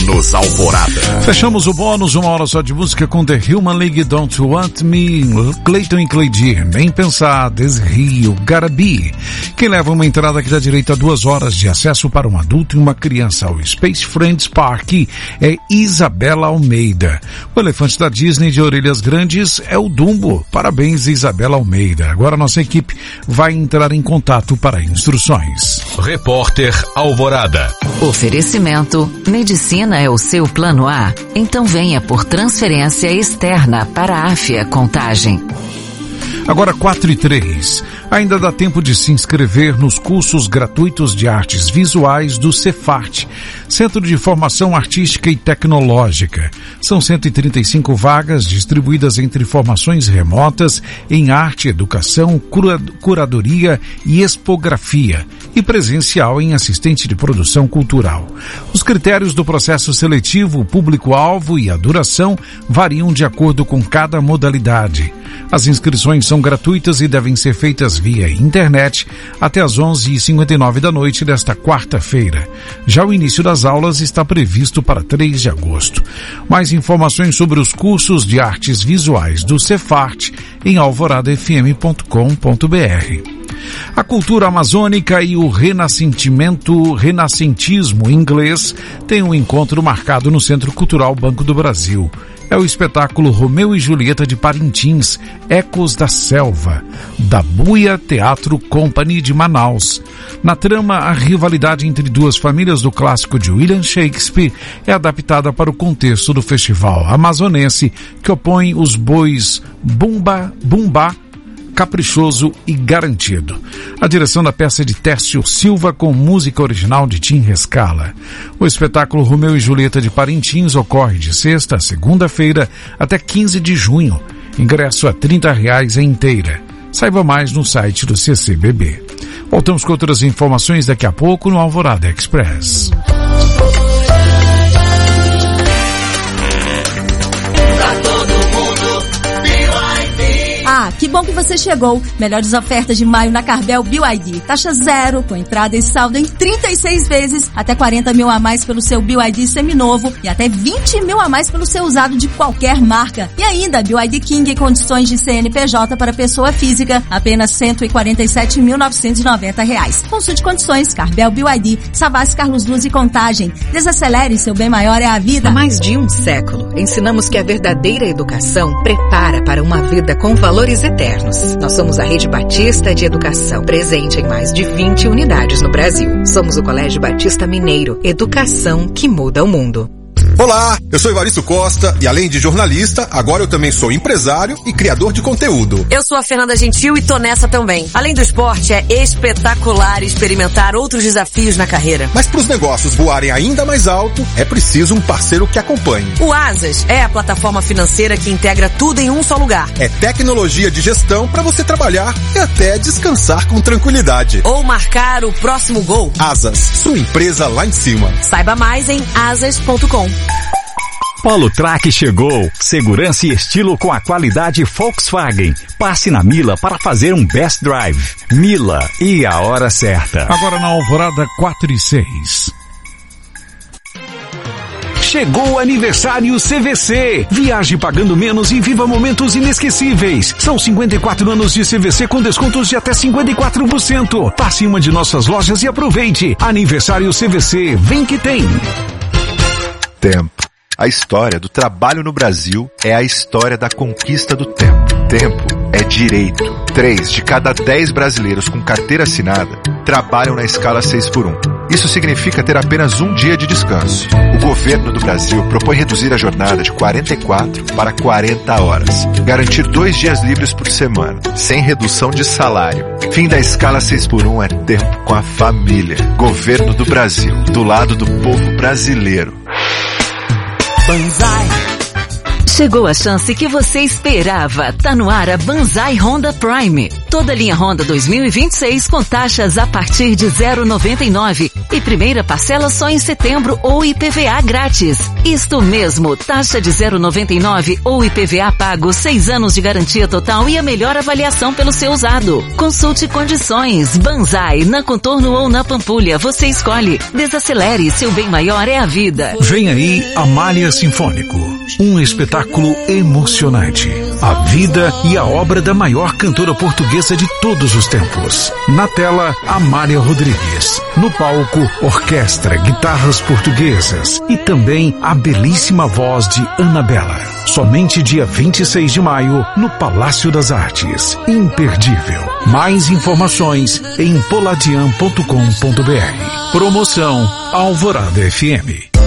Bônus Alvorada. Fechamos o bônus, uma hora só de música com The Human League, Don't Want Me, Clayton e Claydir, Nem Pensar, Desrio, Gotta Be. Quem leva uma entrada que dá direito a 2 horas de acesso para um adulto e uma criança ao Space Friends Park é Isabela Almeida. O elefante da Disney de orelhas grandes é o Dumbo. Parabéns, Isabela Almeida. Agora nossa equipe vai entrar em contato para instruções. Repórter Alvorada. Oferecimento: medicina é o seu plano A? Então venha por transferência externa para a Áfia Contagem. Agora 4:03. Ainda dá tempo de se inscrever nos cursos gratuitos de artes visuais do Cefart, Centro de Formação Artística e Tecnológica. São 135 vagas distribuídas entre formações remotas em arte, educação, curadoria e expografia e presencial em assistente de produção cultural. Os critérios do processo seletivo, o público-alvo e a duração variam de acordo com cada modalidade. As inscrições são gratuitas e devem ser feitas via internet até às 11h59 da noite desta quarta-feira. Já o início das aulas está previsto para 3 de agosto. Mais informações sobre os cursos de artes visuais do Cefart em alvoradafm.com.br. A cultura amazônica e o renascentismo inglês têm um encontro marcado no Centro Cultural Banco do Brasil. É o espetáculo Romeu e Julieta de Parintins, Ecos da Selva, da Buia Teatro Company de Manaus. Na trama, a rivalidade entre duas famílias do clássico de William Shakespeare é adaptada para o contexto do festival amazonense, que opõe os bois Bumbá, Caprichoso e Garantido. A direção da peça é de Tércio Silva, com música original de Tim Rescala. O espetáculo Romeu e Julieta de Parintins ocorre de sexta a segunda-feira até 15 de junho. Ingresso a R$30 a inteira. Saiba mais no site do CCBB. Voltamos com outras informações daqui a pouco no Alvorada Express. Ah, que bom que você chegou. Melhores ofertas de maio na Carvel BYD. Taxa zero, com entrada e saldo em 36 vezes, até 40 mil a mais pelo seu BYD seminovo e até 20 mil a mais pelo seu usado de qualquer marca. E ainda, BYD King em condições de CNPJ para pessoa física, apenas R$147.990. Consulte condições. Carvel BYD, Savassi, Carlos Luz e Contagem. Desacelere, seu bem maior é a vida. Há mais de um século, ensinamos que a verdadeira educação prepara para uma vida com valores eternos. Nós somos a Rede Batista de Educação, presente em mais de 20 unidades no Brasil. Somos o Colégio Batista Mineiro, educação que muda o mundo. Olá, eu sou Evaristo Costa e além de jornalista, agora eu também sou empresário e criador de conteúdo. Eu sou a Fernanda Gentil e tô nessa também. Além do esporte, é espetacular experimentar outros desafios na carreira. Mas para os negócios voarem ainda mais alto, é preciso um parceiro que acompanhe. O Asas é a plataforma financeira que integra tudo em um só lugar. É tecnologia de gestão para você trabalhar e até descansar com tranquilidade. Ou marcar o próximo gol. Asas, sua empresa lá em cima. Saiba mais em asas.com. Polo Track chegou. Segurança e estilo com a qualidade Volkswagen. Passe na Mila para fazer um best drive. Mila, e a hora certa. Agora na Alvorada 4:06. Chegou o aniversário CVC. Viaje pagando menos e viva momentos inesquecíveis. São 54 anos de CVC com descontos de até 54%. Passe em uma de nossas lojas e aproveite. Aniversário CVC, vem que tem. Tempo. A história do trabalho no Brasil é a história da conquista do tempo. Tempo é direito. 3 de cada 10 brasileiros com carteira assinada trabalham na escala 6x1. Isso significa ter apenas um dia de descanso. O governo do Brasil propõe reduzir a jornada de 44 para 40 horas. Garantir 2 dias livres por semana, sem redução de salário. Fim da escala 6x1 é tempo com a família. Governo do Brasil, do lado do povo brasileiro. Banzai. Chegou a chance que você esperava. Tá no ar a Banzai Honda Prime. Toda linha Honda 2026 com taxas a partir de 0,99 e primeira parcela só em setembro ou IPVA grátis. Isto mesmo, taxa de 0,99 ou IPVA pago, 6 anos de garantia total e a melhor avaliação pelo seu usado. Consulte condições. Banzai, na Contorno ou na Pampulha, você escolhe. Desacelere, seu bem maior é a vida. Vem aí Amália Sinfônico, um espetáculo emocionante. A vida e a obra da maior cantora portuguesa de todos os tempos. Na tela, Amália Rodrigues. No palco, orquestra, guitarras portuguesas e também a belíssima voz de Anabela. Somente dia 26 de maio, no Palácio das Artes. Imperdível. Mais informações em poladian.com.br. Promoção Alvorada FM.